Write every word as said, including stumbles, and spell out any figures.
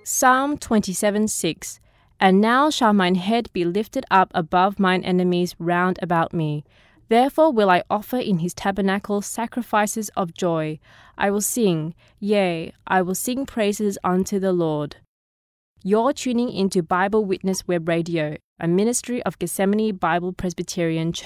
Psalm twenty-seven six. And now shall mine head be lifted up above mine enemies round about me. Therefore will I offer in his tabernacle sacrifices of joy. I will sing, yea, I will sing praises unto the Lord. You're tuning into Bible Witness Web Radio, a ministry of Gethsemane Bible Presbyterian Church.